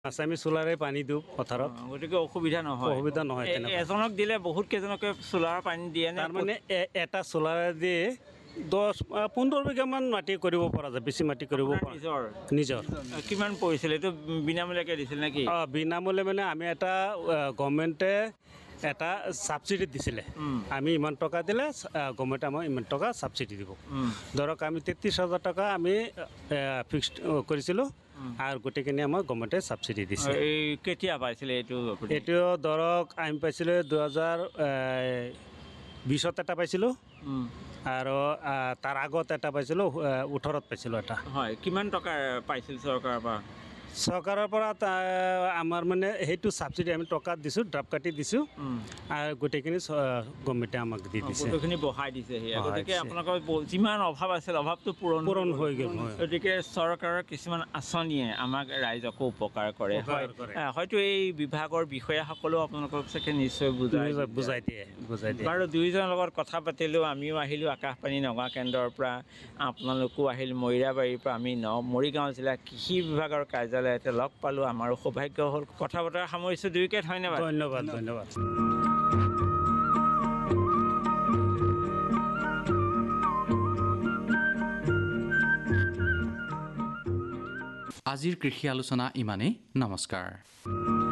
আমি সোলাৰে পানী দিওঁ পথাৰত গতিকে অসুবিধা নহয় এজনক দিলে বহুত কেইজনকে সোলাৰ পানী দিয়ে তাৰমানে এটা সোলাৰে দিয়ে 10-15 বিঘামান মাটি কৰিব পৰা যায় বেছি মাটি কৰিব পৰা নিজৰ কিমান পৰিছিল এইটো বিনামূলীয়াকৈ দিছিল নেকি বিনামূলীয়া মানে আমি এটা গভৰ্ণমেণ্টে এটা ছাবচিডি দিছিলে আমি ইমান টকা দিলে গভৰ্ণমেণ্টে আমাক ইমান টকা ছাবচিডি দিব ধৰক আমি 33,000 টকা আমি ফিক্সড কৰিছিলোঁ আৰু গোটেইখিনি আমাক গভৰ্ণমেণ্টে ছাবচিডি দিছে কেতিয়া পাইছিলে এইটো ধৰক আমি পাইছিলোঁ 2020 এটা পাইছিলোঁ আৰু তাৰ আগত এটা পাইছিলোঁ 18 পাইছিলোঁ এটা হয় কিমান টকা পাইছিল চৰকাৰৰ পৰা আমাৰ মানে সেইটো ছাবচিডি আমি টকা দিছোঁ ড্ৰাফ কাটি দিছোঁ আৰু গোটেইখিনি গভৰ্ণমেণ্টে আমাক দি দিছে গোটেইখিনি বঢ়াই দিছে গতিকে আপোনালোকৰ যিমান অভাৱ আছিল অভাৱটো পূৰণ হৈ গ'ল গতিকে চৰকাৰৰ কিছুমান আঁচনিয়ে আমাক ৰাইজকো উপকাৰ কৰে হয়তো এই বিভাগৰ বিষয়াসকলেও আপোনালোকক চাগে নিশ্চয় বুজাই দিয়ে বাৰু দুয়োজনৰ লগত কথা পাতিলোঁ আমিও আহিলোঁ আকাশবাণী নগাঁও কেন্দ্ৰৰ পৰা আপোনালোকো আহিল মইৰাবাৰীৰ পৰা আমি মৰিগাঁও জিলা কৃষি বিভাগৰ কাৰ্যালয়তে লগ পালোঁ আমাৰো সৌভাগ্য হ'ল কথা বতৰা সামৰিছোঁ দুয়োকে ধন্যবাদ আজিৰ কৃষি আলোচনা ইমানেই নমস্কাৰ